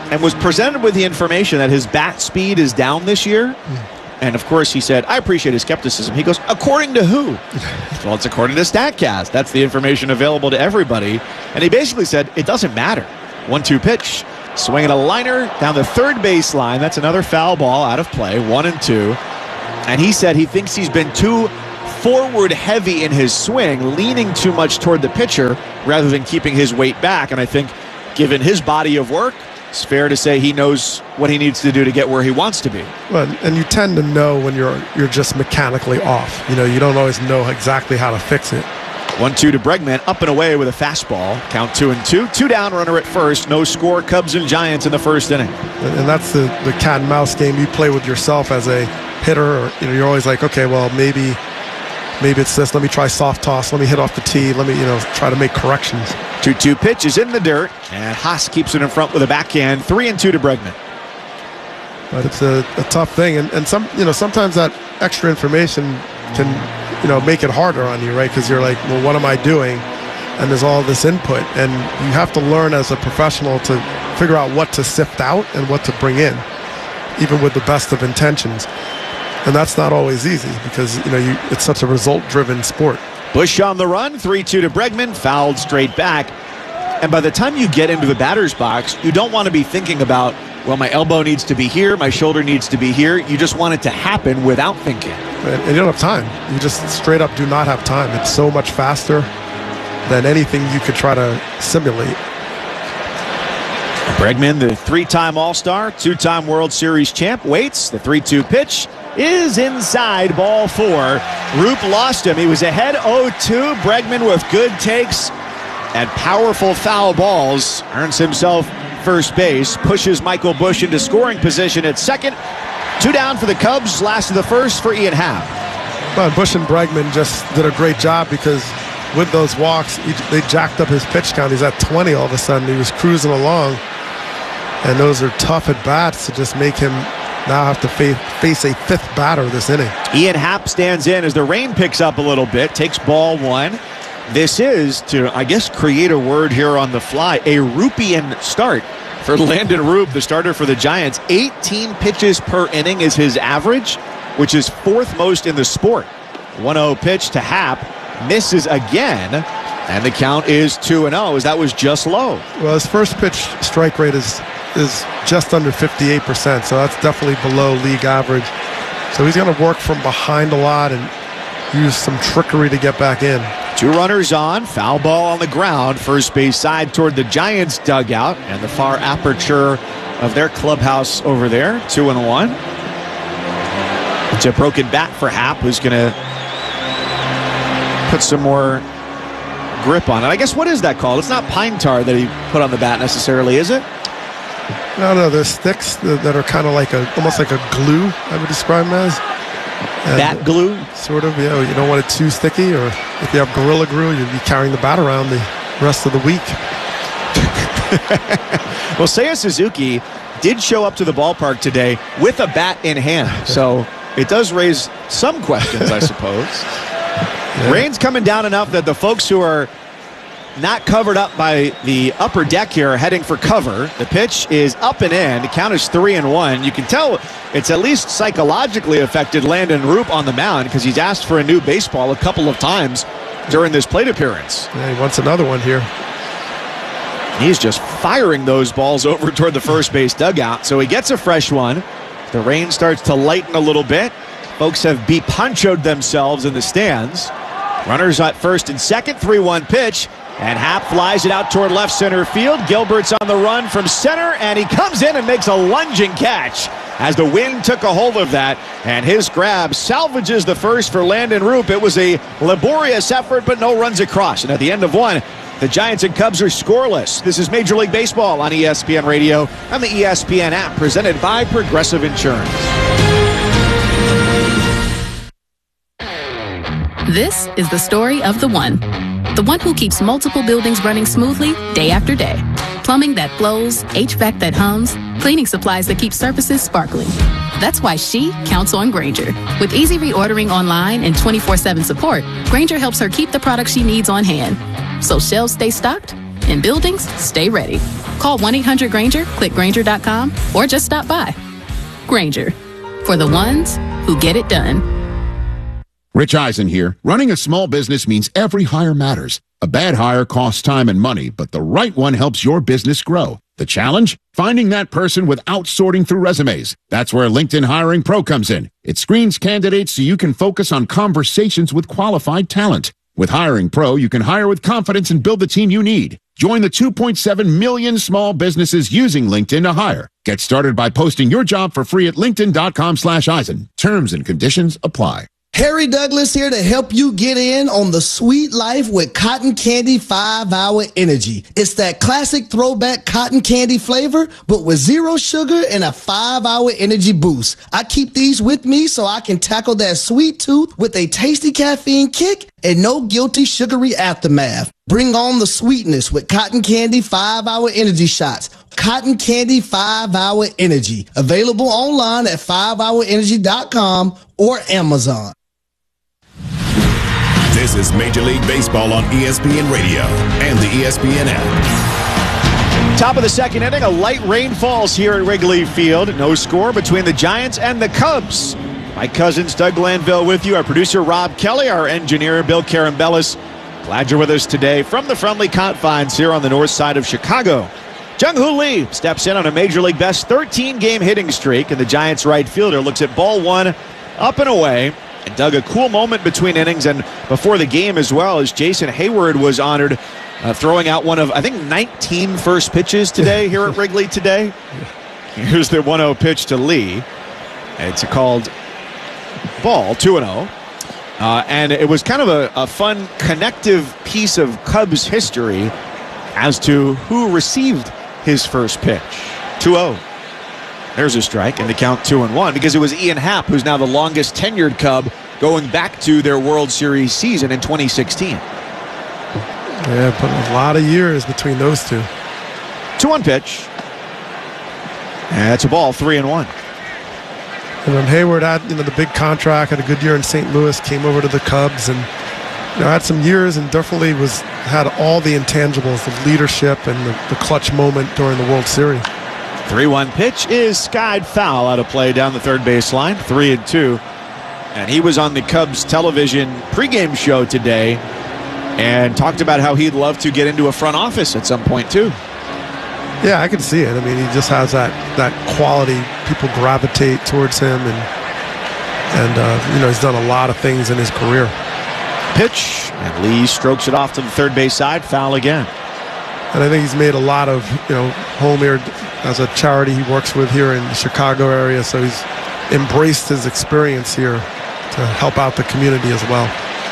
and was presented with the information that his bat speed is down this year. Mm. And, of course, he said, I appreciate his skepticism. He goes, according to who? Well, it's according to StatCast. That's the information available to everybody. And he basically said, it doesn't matter. one two pitch, swinging a liner down the third baseline. That's another foul ball out of play, one and two. And he said he thinks he's been too forward heavy in his swing, leaning too much toward the pitcher rather than keeping his weight back. And I think given his body of work, it's fair to say he knows what he needs to do to get where he wants to be. Well, and you tend to know when you're you're just mechanically off. You know, you don't always know exactly how to fix it. one two to Bregman, up and away with a fastball. Count two and two. Two down, runner at first. No score, Cubs and Giants in the first inning. And, and that's the, the cat and mouse game you play with yourself as a hitter. Or, you know, you're always like, okay, well, maybe maybe it's this. Let me try soft toss. Let me hit off the tee. Let me, you know, try to make corrections. two two pitch is in the dirt, and Haas keeps it in front with a backhand. three and two to Bregman. But it's a, a tough thing, and, and some, you know, sometimes that extra information can, you know, make it harder on you, right? Because you're like, well, what am I doing? And there's all this input, and you have to learn as a professional to figure out what to sift out and what to bring in, even with the best of intentions. And that's not always easy because, you know, you, it's such a result-driven sport. Bush on the run, three two to Bregman, fouled straight back. And by the time you get into the batter's box, you don't want to be thinking about, well, my elbow needs to be here, my shoulder needs to be here. You just want it to happen without thinking. And, and you don't have time. You just straight up do not have time. It's so much faster than anything you could try to simulate. Bregman, the three-time All-Star, two-time World Series champ, waits. The three two pitch is inside, ball four. Roop lost him. He was ahead oh two. Bregman with good takes and powerful foul balls earns himself first base, pushes Michael Bush into scoring position at second. Two down for the Cubs, last of the first for Ian Happ. Well, Bush and Bregman just did a great job because with those walks, he, they jacked up his pitch count. He's at twenty all of a sudden. He was cruising along. And those are tough at bats to just make him now have to face, face a fifth batter this inning. Ian Happ stands in as the rain picks up a little bit, takes ball one. This is, to, I guess, create a word here on the fly, a Roopian start for Landon Roop, the starter for the Giants. eighteen pitches per inning is his average, which is fourth most in the sport. one oh pitch to Happ, misses again, and the count is two and oh, as that was just low. Well, his first pitch strike rate is is just under fifty-eight percent, so that's definitely below league average. So he's going to work from behind a lot and use some trickery to get back in. Two runners on, foul ball on the ground, first base side toward the Giants dugout and the far aperture of their clubhouse over there. Two and one. It's a broken bat for Happ, who's going to put some more grip on it. I guess, what is that called? It's not pine tar that he put on the bat necessarily, is it? No, no, there's sticks that are kind of like a, almost like a glue, I would describe them as. And bat glue? Sort of, yeah. You don't want it too sticky, or if you have Gorilla Glue, you'd be carrying the bat around the rest of the week. Well, Seiya Suzuki did show up to the ballpark today with a bat in hand, so it does raise some questions, I suppose. Yeah. Rain's coming down enough that the folks who are not covered up by the upper deck here are heading for cover. The pitch is up and in. The count is three and one. You can tell it's at least psychologically affected Landon Roop on the mound because he's asked for a new baseball a couple of times during this plate appearance. Yeah, he wants another one here. He's just firing those balls over toward the first base dugout. So he gets a fresh one. The rain starts to lighten a little bit. Folks have be-punchoed themselves in the stands. Runners at first and second. three one pitch. And Happ flies it out toward left center field. Gilbert's on the run from center, and he comes in and makes a lunging catch as the wind took a hold of that. And his grab salvages the first for Landon Roop. It was a laborious effort, but no runs across. And at the end of one, the Giants and Cubs are scoreless. This is Major League Baseball on E S P N Radio and the E S P N app, presented by Progressive Insurance. This is the story of the one. The one who keeps multiple buildings running smoothly day after day. Plumbing that flows, H V A C that hums, cleaning supplies that keep surfaces sparkling. That's why she counts on Grainger. With easy reordering online and twenty-four seven support, Grainger helps her keep the products she needs on hand. So shelves stay stocked In buildings, stay ready. Call one eight hundred Granger, click Granger dot com, or just stop by. Granger, for the ones who get it done. Rich Eisen here. Running a small business means every hire matters. A bad hire costs time and money, but the right one helps your business grow. The challenge? Finding that person without sorting through resumes. That's where LinkedIn Hiring Pro comes in. It screens candidates so you can focus on conversations with qualified talent. With Hiring Pro, you can hire with confidence and build the team you need. Join the two point seven million small businesses using LinkedIn to hire. Get started by posting your job for free at linkedin dot com slash Eisen. Terms and conditions apply. Harry Douglas here to help you get in on the sweet life with Cotton Candy five hour Energy. It's that classic throwback cotton candy flavor, but with zero sugar and a five hour energy boost. I keep these with me so I can tackle that sweet tooth with a tasty caffeine kick and no guilty sugary aftermath. Bring on the sweetness with Cotton Candy five hour Energy shots. Cotton Candy five hour Energy. Available online at five hour energy dot com or Amazon. This is Major League Baseball on E S P N Radio and the E S P N app. Top of the second inning, a light rain falls here at Wrigley Field. No score between the Giants and the Cubs. Mike Cousins, Doug Glanville with you. Our producer, Rob Kelly. Our engineer, Bill Carambellis. Glad you're with us today from the friendly confines here on the north side of Chicago. Jung-Hoo Lee steps in on a Major League Best thirteen game hitting streak, and the Giants right fielder looks at ball one, up and away. And Doug, a cool moment between innings and before the game as well, as Jason Hayward was honored uh, throwing out one of, I think, nineteen first pitches today here at Wrigley today. Here's the one oh pitch to Lee. It's a called ball, two and oh. Uh, and it was kind of a, a fun connective piece of Cubs history as to who received his first pitch. two oh. There's a strike, and the count two and one, because it was Ian Happ, who's now the longest tenured Cub, going back to their World Series season in twenty sixteen. Yeah, but a lot of years between those two. two one pitch. And that's a ball, three and one. And when Hayward had, you know, the big contract, had a good year in Saint Louis, came over to the Cubs, and you know, had some years, and definitely was had all the intangibles of leadership and the, the clutch moment during the World Series. three one pitch is skied foul out of play down the third base line, three and two. And he was on the Cubs television pregame show today and talked about how he'd love to get into a front office at some point too. Yeah, I can see it. I mean, he just has that that quality. People gravitate towards him, and and uh, you know, he's done a lot of things in his career. Pitch, and Lee strokes it off to the third base side, foul again. And I think he's made a lot of, you know, home here as a charity he works with here in the Chicago area. So he's embraced his experience here to help out the community as well.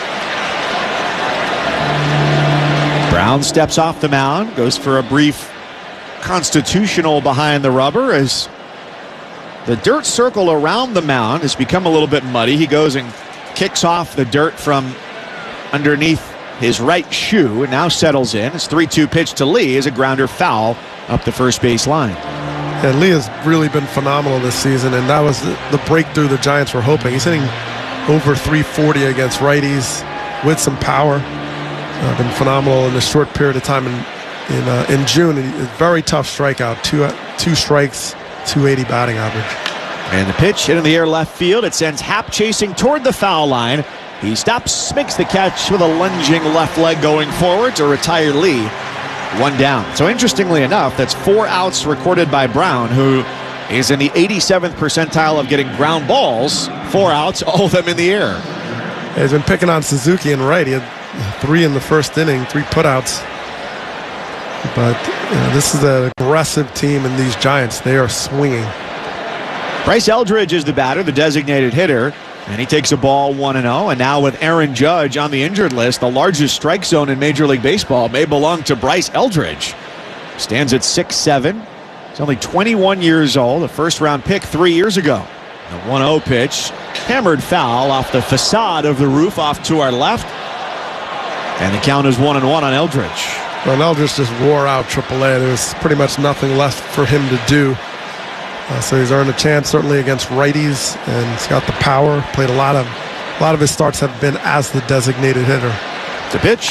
Brown steps off the mound, goes for a brief constitutional behind the rubber as the dirt circle around the mound has become a little bit muddy. He goes and kicks off the dirt from underneath his right shoe and now settles in. His three two pitch to Lee is a grounder foul up the first base line. Yeah, Lee has really been phenomenal this season, and that was the, the breakthrough the Giants were hoping. He's hitting over three forty against righties with some power. Uh, been phenomenal in a short period of time in in, uh, in June. A very tough strikeout, two uh, two strikes, two eighty batting average. And the pitch hit in the air left field. It sends Happ chasing toward the foul line. He stops, makes the catch with a lunging left leg going forward to retire Lee. One down. So interestingly enough, that's four outs recorded by Brown, who is in the eighty-seventh percentile of getting ground balls. Four outs, all of them in the air. He's been picking on Suzuki and Wright. He had three in the first inning, three putouts. But you know, this is an aggressive team in these Giants. They are swinging. Bryce Eldridge is the batter, the designated hitter. And he takes a ball one and oh. And now with Aaron Judge on the injured list, the largest strike zone in Major League Baseball may belong to Bryce Eldridge. Stands at six seven. He's only twenty-one years old, a first-round pick three years ago. The one oh pitch, hammered foul off the facade of the roof off to our left. And the count is one and one on Eldridge. Well, Eldridge just wore out triple A. There's pretty much nothing left for him to do. Uh, so he's earned a chance certainly against righties, and he's got the power. Played a lot of, a lot of his starts have been as the designated hitter. The pitch,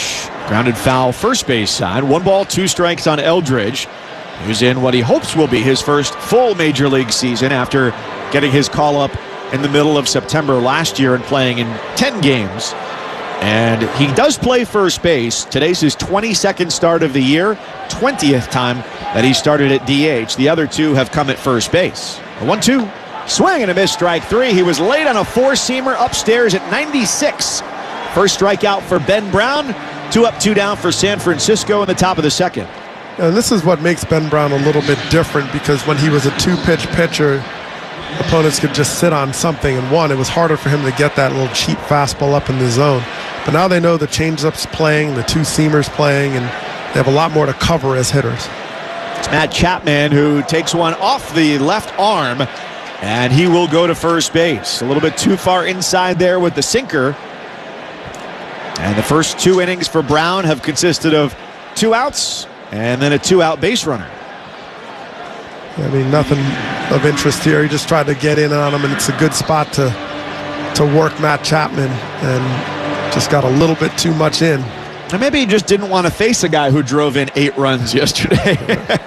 Grounded foul first base side. One ball, two strikes on Eldridge, who's in what he hopes will be his first full Major League season after getting his call up in the middle of September last year and playing in ten games. And he does play first base. Today's his twenty-second start of the year, twentieth time that he started at D H. The other two have come at first base. A one two. Swing and a miss, strike three. He was late on a four-seamer upstairs at ninety-six. First strikeout for Ben Brown. Two up, two down for San Francisco in the top of the second. And this is what makes Ben Brown a little bit different, because when he was a two-pitch pitcher, opponents could just sit on something, and one, it was harder for him to get that little cheap fastball up in the zone. But now they know the changeup's playing, the two-seamers playing, and they have a lot more to cover as hitters. It's Matt Chapman who takes one off the left arm, and he will go to first base. A little bit too far inside there with the sinker. And the first two innings for Brown have consisted of two outs and then a two-out base runner. I mean, nothing of interest here. He just tried to get in on him, and it's a good spot to to work Matt Chapman, and just got a little bit too much in. And maybe he just didn't want to face a guy who drove in eight runs yesterday.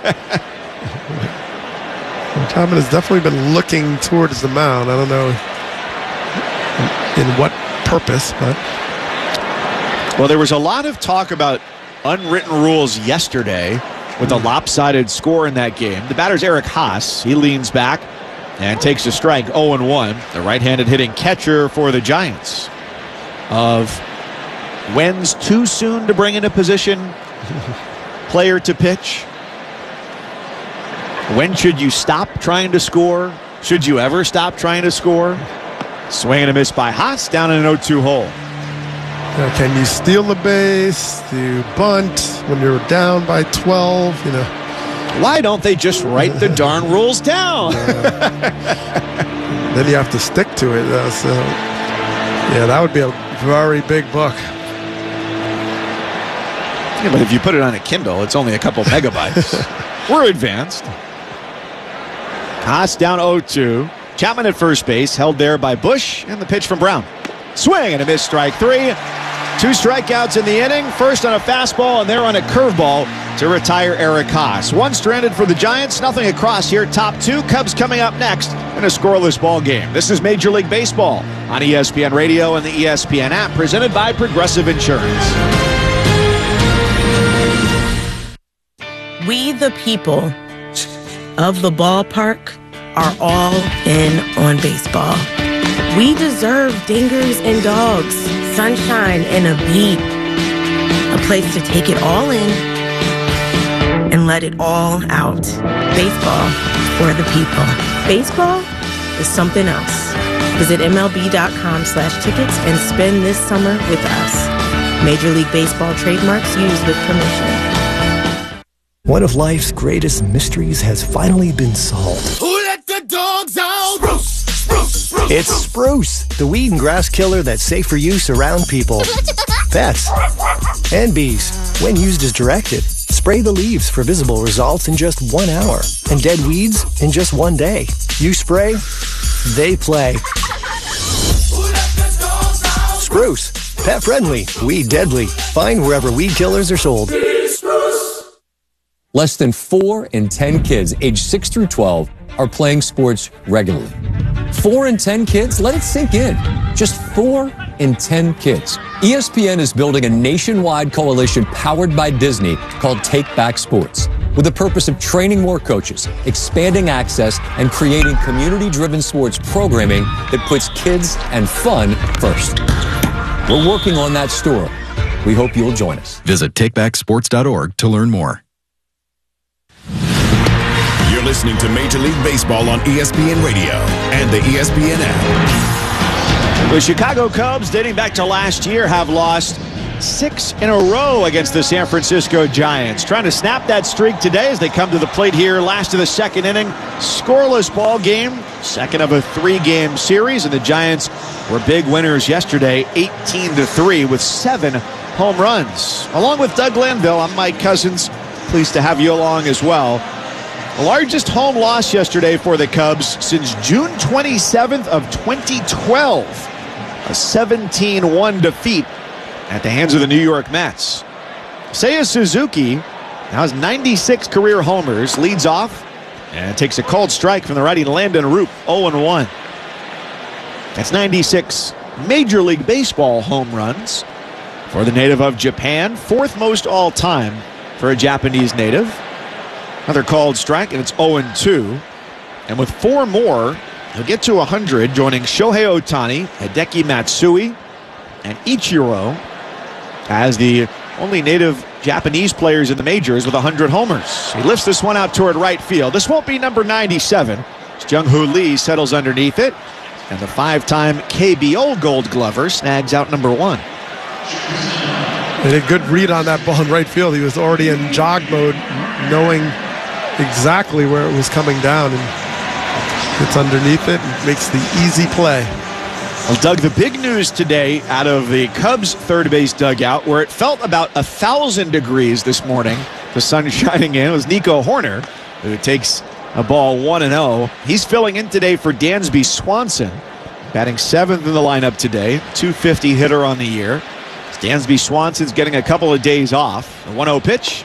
Chapman has definitely been looking towards the mound. I don't know in what purpose, but... Well, there was a lot of talk about unwritten rules yesterday with a lopsided score in that game. The batter's Eric Haas. He leans back and takes a strike, oh and one. The right-handed hitting catcher for the Giants. Of when's too soon to bring into position player to pitch? When should you stop trying to score? Should you ever stop trying to score? Swing and a miss by Haas down in an oh two hole. Uh, can you steal the base? Do you bunt when you're down by twelve? You know, why don't they just write the darn rules down? uh, then you have to stick to it. Uh, so, yeah, that would be a very big book. Yeah, but if you put it on a Kindle, it's only a couple megabytes. We're advanced. Haas down oh two. Chapman at first base, held there by Bush, and the pitch from Brown. Swing and a miss, strike three. Two strikeouts in the inning. First on a fastball and there on a curveball to retire Eric Haas. One stranded for the Giants. Nothing across here. Top two. Cubs coming up next in a scoreless ball game. This is Major League Baseball on E S P N Radio and the E S P N app, presented by Progressive Insurance. We, the people of the ballpark, are all in on baseball. We deserve dingers and dogs, sunshine and a beat, a place to take it all in and let it all out. Baseball for the people. Baseball is something else. Visit MLB.com slash tickets and spend this summer with us. Major League Baseball trademarks used with permission. One of life's greatest mysteries has finally been solved. Who let the dogs out? Spruce, spruce, spruce. It's Spruce, the weed and grass killer that's safe for use around people, pets, and bees. When used as directed, spray the leaves for visible results in just one hour, and dead weeds in just one day. You spray, they play. Spruce, pet friendly, weed deadly. Find wherever weed killers are sold. Less than four in ten kids aged six through twelve are playing sports regularly. Four in ten kids? Let it sink in. Just four in ten kids. E S P N is building a nationwide coalition powered by Disney called Take Back Sports, with the purpose of training more coaches, expanding access, and creating community-driven sports programming that puts kids and fun first. We're working on that story. We hope you'll join us. Visit take back sports dot org to learn more. You're listening to Major League Baseball on E S P N Radio and the E S P N app. The Chicago Cubs, dating back to last year, have lost six in a row against the San Francisco Giants. Trying to snap that streak today as they come to the plate here. Last of the second inning. Scoreless ball game. Second of a three-game series. And the Giants were big winners yesterday, eighteen to three, with seven home runs. Along with Doug Glanville, I'm Mike Cousins. Pleased to have you along as well. The largest home loss yesterday for the Cubs since June twenty-seventh of twenty twelve. A seventeen one defeat at the hands of the New York Mets. Seiya Suzuki now has ninety-six career homers, leads off, and takes a cold strike from the righty Landon Roop, oh and one. That's ninety-six Major League Baseball home runs for the native of Japan, fourth most all time for a Japanese native. Another called strike, and it's oh and two. And with four more, he'll get to one hundred, joining Shohei Ohtani, Hideki Matsui, and Ichiro as the only native Japanese players in the majors with one hundred homers. He lifts this one out toward right field. This won't be number ninety-seven. Jung-Hoo Lee settles underneath it, and the five-time K B O Gold Glover snags out number one. They did a good read on that ball in right field. He was already in jog mode, knowing exactly where it was coming down, and gets underneath it and makes the easy play. Well, Doug, the big news today out of the Cubs third base dugout, where it felt about a thousand degrees this morning, the sun shining in, was Nico Hoerner, who takes a ball one and oh. He's filling in today for Dansby Swanson, batting seventh in the lineup today, two fifty hitter on the year. Dansby Swanson's getting a couple of days off. A one oh pitch,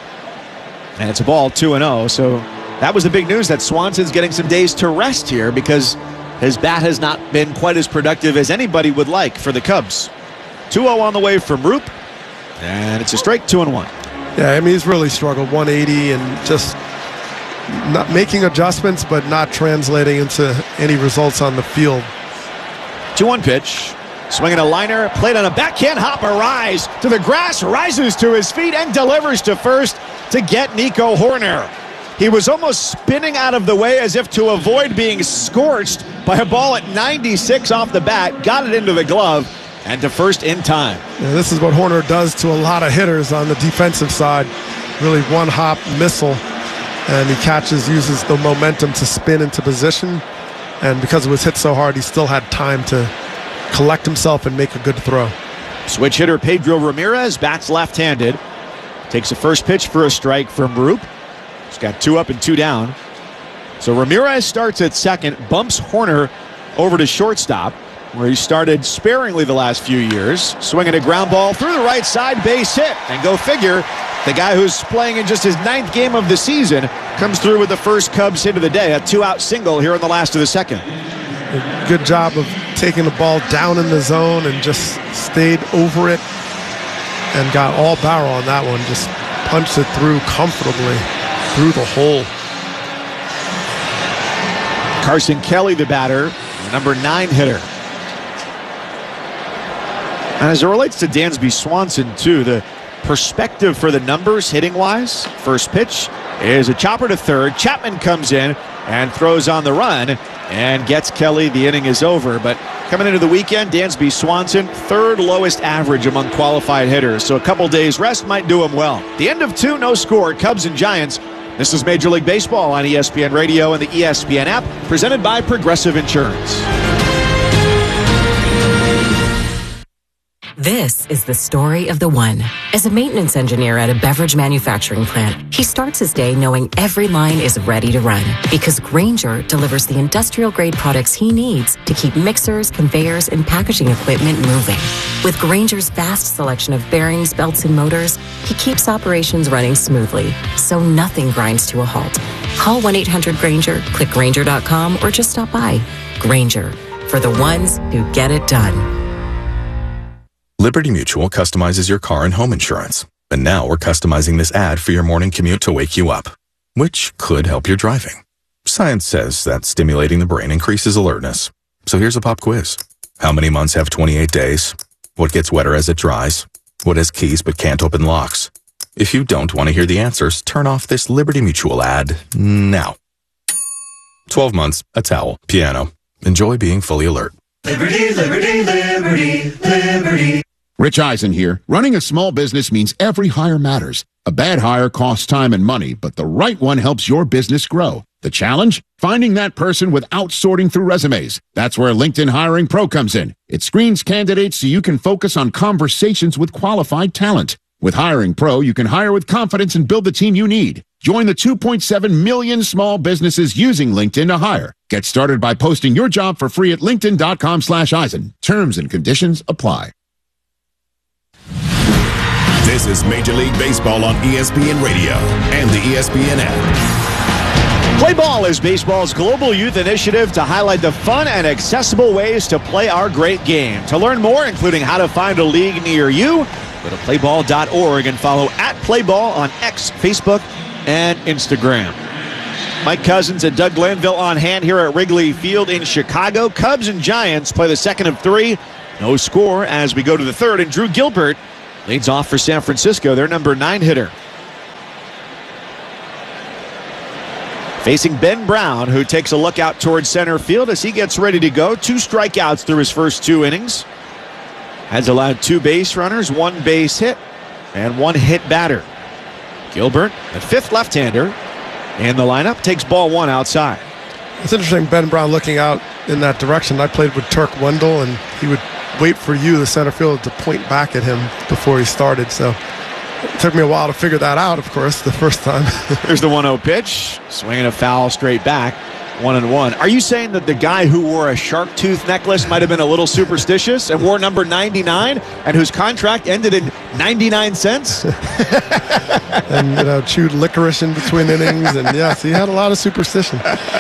and it's a ball two and oh. So that was the big news, that Swanson's getting some days to rest here because his bat has not been quite as productive as anybody would like for the Cubs. two oh on the way from Roop, and it's a strike, two and one. Yeah, I mean, he's really struggled, one eighty, and just not making adjustments, but not translating into any results on the field. two one pitch. Swinging a liner, played on a backhand hop, a rise to the grass, rises to his feet and delivers to first to get Nico Hoerner. He was almost spinning out of the way as if to avoid being scorched by a ball at ninety-six off the bat, got it into the glove, and to first in time. Yeah, this is what Hoerner does to a lot of hitters on the defensive side. Really one hop missile, and he catches, uses the momentum to spin into position, and because it was hit so hard, he still had time to collect himself and make a good throw. Switch hitter Pedro Ramirez bats left-handed. Takes a first pitch for a strike from Roop. He's got two up and two down. So Ramirez starts at second, bumps Hoerner over to shortstop, where he started sparingly the last few years. Swinging a ground ball through the right side, base hit. And go figure, the guy who's playing in just his ninth game of the season comes through with the first Cubs hit of the day, a two-out single here in the last of the second. A good job of taking the ball down in the zone and just stayed over it and got all barrel on that one. Just punched it through comfortably through the hole. Carson Kelly, the batter, the number nine hitter. And as it relates to Dansby Swanson, too, the perspective for the numbers hitting-wise, first pitch is a chopper to third. Chapman comes in and throws on the run and gets Kelly. The inning is over. But coming into the weekend, Dansby Swanson, third lowest average among qualified hitters. So a couple days rest might do him well. The end of two, no score, Cubs and Giants. This is Major League Baseball on E S P N Radio and the E S P N app, presented by Progressive Insurance. This is the story of the one. As a maintenance engineer at a beverage manufacturing plant, he starts his day knowing every line is ready to run because Grainger delivers the industrial-grade products he needs to keep mixers, conveyors, and packaging equipment moving. With Grainger's vast selection of bearings, belts, and motors, he keeps operations running smoothly, so nothing grinds to a halt. Call one eight hundred Grainger, click Grainger dot com, or just stop by. Grainger, for the ones who get it done. Liberty Mutual customizes your car and home insurance. And now we're customizing this ad for your morning commute to wake you up, which could help your driving. Science says that stimulating the brain increases alertness. So here's a pop quiz. How many months have twenty-eight days? What gets wetter as it dries? What has keys but can't open locks? If you don't want to hear the answers, turn off this Liberty Mutual ad now. twelve months, a towel, piano. Enjoy being fully alert. Liberty, liberty, liberty, liberty. Rich Eisen here. Running a small business means every hire matters. A bad hire costs time and money, but the right one helps your business grow. The challenge? Finding that person without sorting through resumes. That's where LinkedIn Hiring Pro comes in. It screens candidates so you can focus on conversations with qualified talent. With Hiring Pro, you can hire with confidence and build the team you need. Join the two point seven million small businesses using LinkedIn to hire. Get started by posting your job for free at linkedin dot com slash Eisen. Terms and conditions apply. This is Major League Baseball on E S P N Radio and the E S P N app. Play Ball is baseball's global youth initiative to highlight the fun and accessible ways to play our great game. To learn more, including how to find a league near you, go to play ball dot org and follow at Playball on X, Facebook, and Instagram. Mike Cousins and Doug Glanville on hand here at Wrigley Field in Chicago. Cubs and Giants play the second of three. No score as we go to the third, and Drew Gilbert leads off for San Francisco, their number nine hitter. Facing Ben Brown, who takes a look out towards center field as he gets ready to go. Two strikeouts through his first two innings. Has allowed two base runners, one base hit, and one hit batter. Gilbert, the fifth left-hander in the lineup, takes ball one outside. It's interesting, Ben Brown looking out in that direction. I played with Turk Wendell, and he would wait for you, the center fielder, to point back at him before he started. So it took me a while to figure that out, of course, the first time. Here's the one oh pitch. Swinging a foul straight back. One and one. Are you saying that the guy who wore a shark tooth necklace might have been a little superstitious and wore number ninety-nine and whose contract ended in ninety-nine cents? And, you know, chewed licorice in between innings. And, yes, he had a lot of superstition.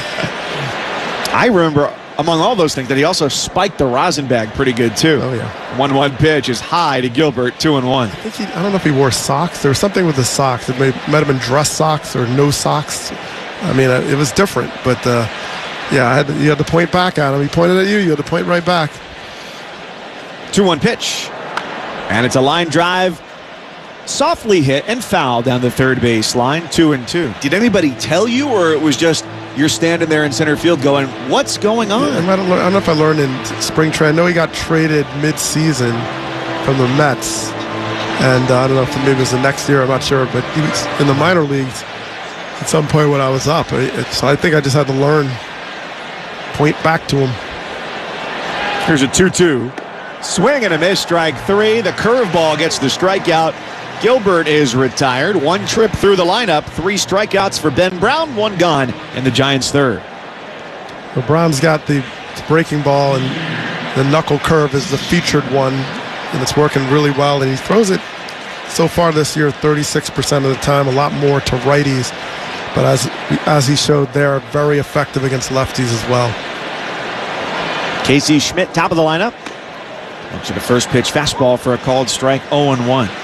I remember, among all those things, that he also spiked the rosin bag pretty good, too. Oh, yeah. one one pitch is high to Gilbert, two and one. I think he, I don't know if he wore socks. There was something with the socks. It may, might have been dress socks or no socks. I mean, it was different. But, uh, yeah, I had to, you had to point back at him. He pointed at you. You had to point right back. two one pitch. And it's a line drive. Softly hit and foul down the third base line, two and two. Did anybody tell you, or it was just you're standing there in center field going, what's going on? Yeah, I, might have learned, I don't know if I learned in spring training. I know he got traded mid-season from the Mets. And uh, I don't know if maybe it was the next year, I'm not sure. But he was in the minor leagues at some point when I was up. So I think I just had to learn, point back to him. Here's a two two. Swing and a miss, strike three. The curveball gets the strikeout. Gilbert is retired. One trip through the lineup. Three strikeouts for Ben Brown. One gone in the Giants' third. Well, Brown's got the breaking ball, and the knuckle curve is the featured one, and it's working really well. And he throws it so far this year thirty-six percent of the time, a lot more to righties. But as, as he showed there, very effective against lefties as well. Casey Schmidt, top of the lineup. Looks at the first pitch fastball for a called strike, oh and one.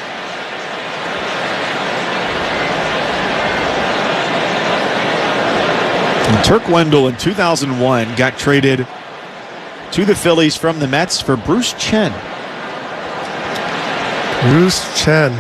And Turk Wendell in two thousand one got traded to the Phillies from the Mets for Bruce Chen. Bruce Chen.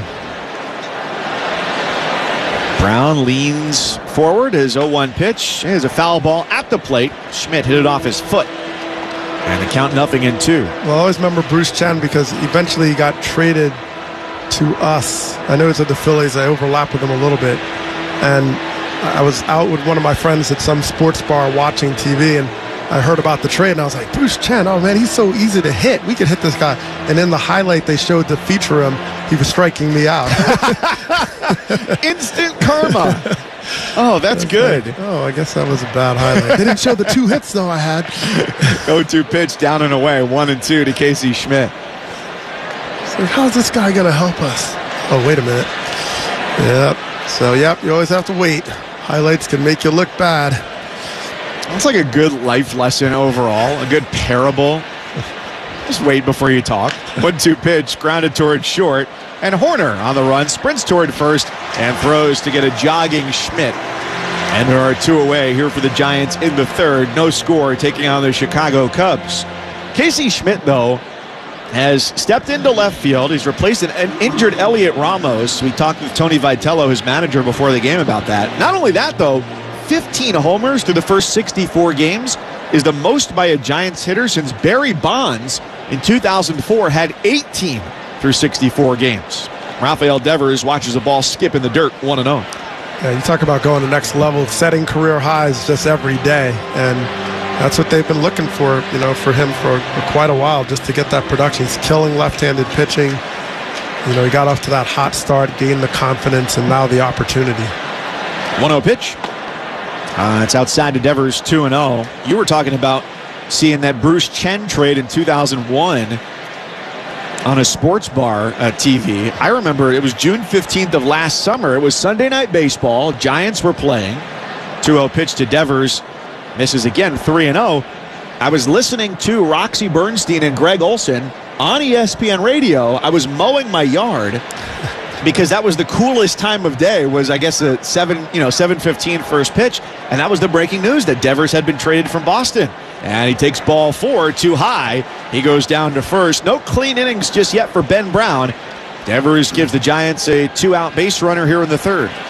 Brown leans forward. His oh one pitch is a foul ball at the plate. Schmidt hit it off his foot. And the count nothing in two. Well, I always remember Bruce Chen because eventually he got traded to us. I know it's at the Phillies. I overlap with him a little bit. And I was out with one of my friends at some sports bar watching T V, and I heard about the trade, and I was like, Bruce Chen, oh man, he's so easy to hit. We could hit this guy. And in the highlight they showed to feature him, he was striking me out. Instant karma. Oh, that's good. Like, oh, I guess that was a bad highlight. They didn't show the two hits, though, I had. oh two pitch down and away, one and two to Casey Schmidt. So how's this guy going to help us? Oh, wait a minute. Yep. So, yep, you always have to wait. Highlights can make you look bad. It's like a good life lesson overall, a good parable. Just wait before you talk. one two pitch, grounded towards short. And Horner on the run, sprints toward first and throws to get a jogging Schmidt. And there are two away here for the Giants in the third. No score, taking on the Chicago Cubs. Casey Schmidt, though, has stepped into left field. He's replaced an, an injured Elliot Ramos. We talked with Tony Vitello, his manager, before the game about that. Not only that, though, fifteen homers through the first sixty-four games is the most by a Giants hitter since Barry Bonds in two thousand four had eighteen through sixty-four games. Rafael Devers watches a ball skip in the dirt, one and oh. Yeah, you talk about going to the next level, setting career highs just every day, and that's what they've been looking for, you know, for him for, for quite a while, just to get that production. He's killing left-handed pitching. You know, he got off to that hot start, gained the confidence, and now the opportunity. one oh pitch. Uh, it's outside to Devers, two and oh. You were talking about seeing that Bruce Chen trade in two thousand one. on a sports bar uh, T V. I remember it was June fifteenth of last summer. It was Sunday Night Baseball. Giants were playing. two oh pitch to Devers. Misses again, three and oh. I was listening to Roxy Bernstein and Greg Olson on E S P N radio. I was mowing my yard because that was the coolest time of day, was I guess the seven, you know, seven fifteen first pitch, and that was the breaking news that Devers had been traded from Boston. And he takes ball four too high. He goes down to first. No clean innings just yet for Ben Brown. Devers gives the Giants a two-out base runner here in the third.